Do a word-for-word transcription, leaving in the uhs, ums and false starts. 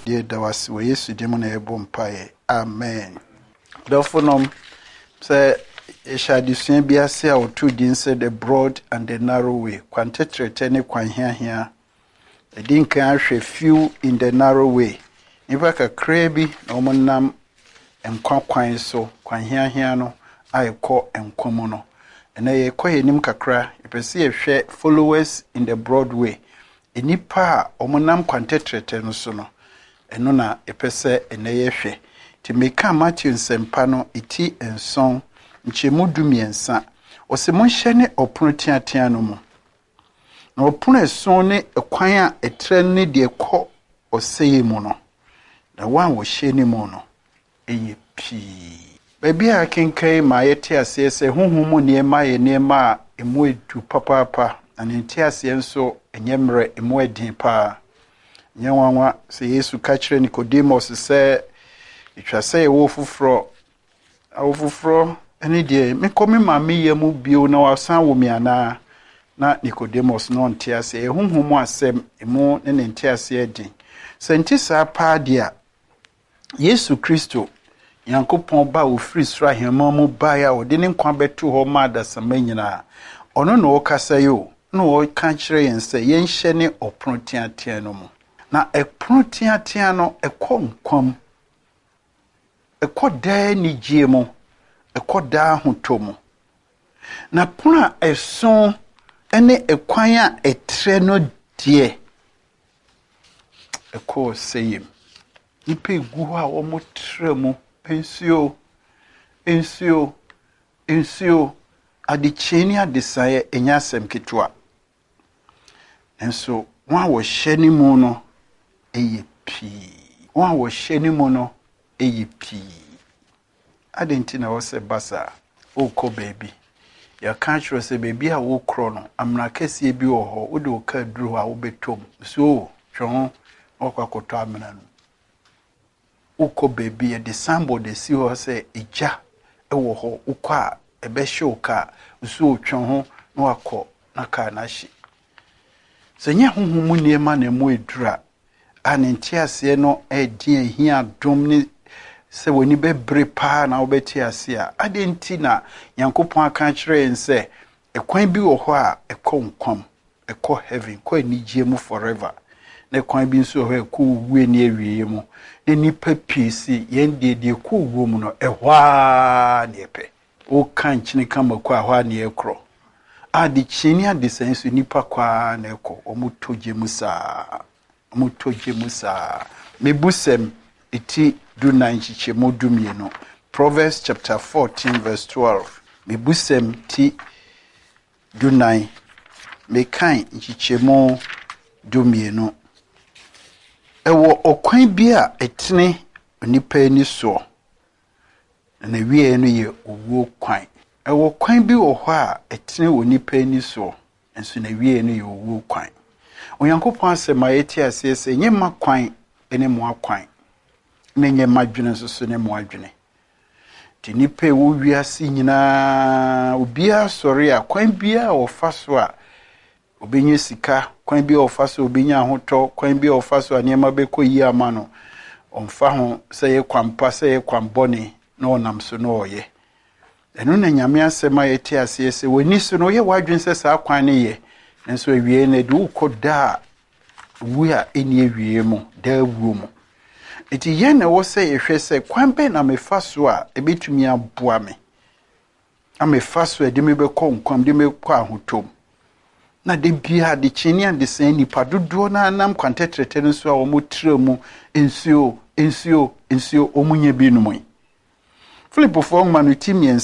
Dear Dawas, we used to demon a bompaye. Amen. Therefore, say, shall the same be a say or two din said the broad and the narrow way. Quantetre any quan here here. The din can few in the narrow way. Never a crabby, no man nam and quan so, quan here here no, I call and commono. And I call him kakra, if I see a share followers in the broad way. Any pa, omonam quantetre no sono. And nona a pese and a she. To make a Matthew Sempano, iti and song. Nchemu dumiensa osemonhye oprotia tianomo na opro esone ekwan a etren ne de ekọ oseye mu no na wan wo hye ni mu no eye pi baby a kenkai ma yete ase se honhom ne ma ye ne ma emu edu papapa na nti ase enso enyemre emu edin pa nyanwanwa se Yesu ka kire Nicodemus se itwase ye wo fufro awo fufro Any day, me come ma me yamu bio na wasan wo mi ana na Nicodemus no ntiase e honhom asem emu ne ntiase edin senti sa pa dia Yesu Kristo Yankopon ba wo free sra hema mu ba ya wo de ne nkwa betu ho ma da samanyina ono no okasa yo no wo kan kire yen se yen hye ne oprotiatia no mu na eprotiatia no ekonkwam ekoda ni giemo ekoda hutomo na puna eson ene ekwan a etre no die eko seyim ipe gu a wo motremu ensio ensio ensio adicheni adesaye enyasem ketwa enso wa wo hyeni mu no eye pi wa wo hyeni mu no eye pi adenti na wose basa oko baby ya kanchro se baby a wo kro no amna kase bi wo ho wo de wo ka duru a wo betom so twon okwakoto amna no oko baby ya de sambo de si ho se eja e wo ho ukwa e be hye ka so twon ho na wakọ na ka na hye senya honhom niema na mu edura anenti ase no e di ahia dom ni se woni bebre pa na obeti ase a adenti na Yankopon aka kire ense ekwan bi wo ho a ekonkwam ekọ heaven ko anigye mu forever na ekwan bi nso ho ekọ wuwe ni awie mu ne nipa piesi yen de de ko wuwo mu no ehwa ne epe o kan chini kama kwa hwa ne ekro adi chini adi sensu nipa kwa na ekọ omutoje musa omutoje musa mebusem iti do nanchiche modumie no Proverbs chapter fourteen verse twelve mebusem ti do nine mekan nchiche mo dumie no ewo okwan bi a etene onipa ni so na wie no ye owuo kwan ewo kwan bi wo ho a etene onipa ni so enso na wie no ye owuo kwan Onyankopon asema yeti asese nyema kwan ene mo akwan nenye madwene soso ne mo adwene ti nipa wo wiase nyina obia sori a kwan bia wo faso a obenye sika kwan bia wo faso obenya hoto kwan bia wo faso anema bekoyi ama no omfa ho se ye kwampa se ye kwambone na onam so no oye eno na nyame asema yeti asese woni so no ye wadwene se sa kwan ne ye nso awie na du koda wu a eni awie mu da wu mu eti ye na wo se yehwe se kwan be na mefaso a ebetumi aboa me amefaso ede me bekọ nkwam de me kọ ahotom na de bia de chini ade sen nipa dodo na nam kwantetrete nso a wo motra mu ensio ensio ensio omunye bi no mu Philip of Ongman timi